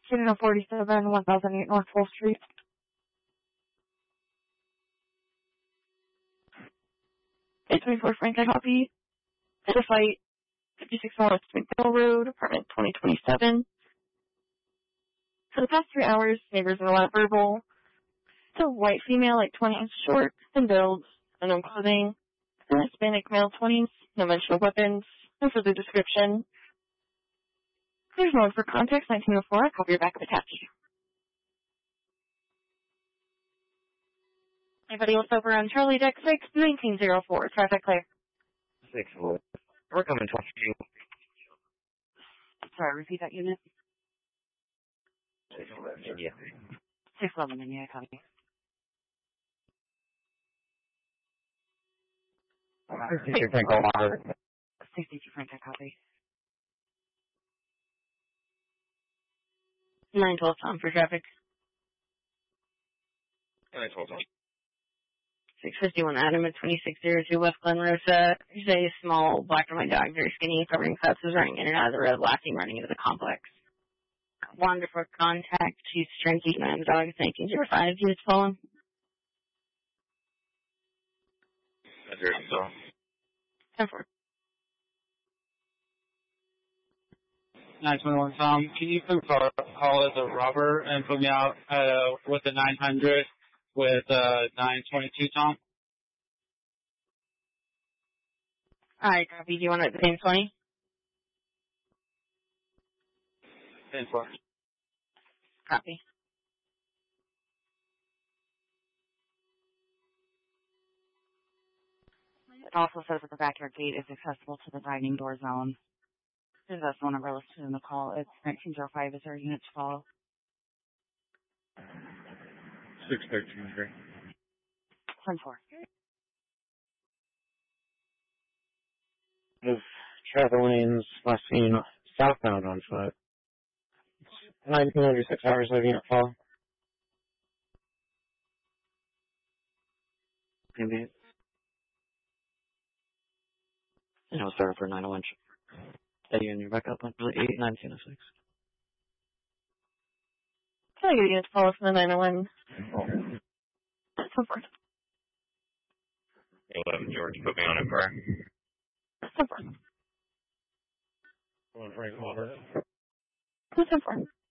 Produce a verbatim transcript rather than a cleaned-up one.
Unit forty-seven, one thousand eight North Full Street. eight twenty-four Franklin copy. The site, fifty-six North McDowell Road, apartment twenty twenty-seven. For the past three hours, neighbors are not verbal. It's a white female, like twenty inches short, and build, unknown clothing. An Hispanic male, twenties, no mention of weapons, no further description. There's no one for context, nineteen oh four, copy your back of attached. Anybody else over on Charlie Deck six, nineteen oh four, traffic clear. six four. We're coming to you. Sorry, repeat that unit. six eleven, yeah. six eleven, yeah, copy. sixty-two Franklin Water. sixty-two Franklin copy. nine twelve Tom for traffic. nine twelve Tom. six fifty-one Adam at twenty-six oh two West Glen Rosa. There's a small black and white dog, very skinny, covering cuts, was running in and out of the road, last seen running into the complex. Wanted for contact to Strength man, the dog is nineteen oh five, units fallen. zero so. ten four. nine twenty-one Tom, can you please call, call as a robber and put me out uh, with the nine hundred with uh, nine twenty-two Tom? Alright, copy. Do you want it at the same twenty? ten four. Copy. It also says that the backyard gate is accessible to the dining door zone. There's also one number listed in the call. It's nineteen oh five. Is there a unit to follow? six thirteen, great. ten four. Of travel lanes last seen southbound on foot. nineteen ninety-six hours of unit fall. Maybe. You know, sorry for nine oh one. Steady on your backup on eight nineteen oh six. Can I get a unit to follow from the nine oh one? ten four. eleven George, put me on it, car. ten four. Going Frank Water. ten four.